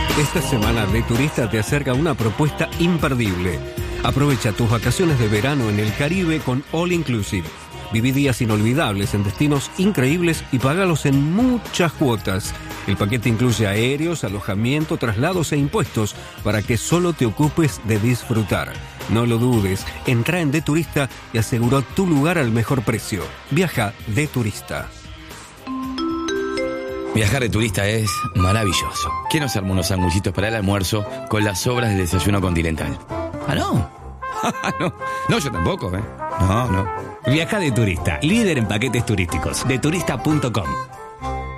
Esta semana de Turista te acerca una propuesta imperdible. Aprovecha tus vacaciones de verano en el Caribe con All Inclusive. Viví días inolvidables en destinos increíbles y págalos en muchas cuotas. El paquete incluye aéreos, alojamiento, traslados e impuestos para que solo te ocupes de disfrutar. No lo dudes, entra en De Turista y asegura tu lugar al mejor precio. Viaja De Turista. Viajar de turista es maravilloso. ¿Quién nos armó unos sanguchitos para el almuerzo con las sobras del desayuno continental? ¿Ah, no? No, yo tampoco, ¿eh? No. Viaja de Turista, líder en paquetes turísticos. Deturista.com